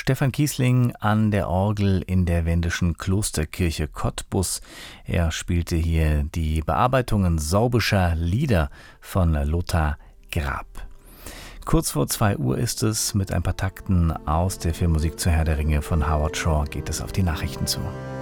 Stefan Kiesling an der Orgel in der Wendischen Klosterkirche Cottbus. Er spielte hier die Bearbeitungen sorbischer Lieder von Lothar Grab. Kurz vor 2 Uhr ist es. Mit ein paar Takten aus der Filmmusik zu Herr der Ringe von Howard Shore geht es auf die Nachrichten zu.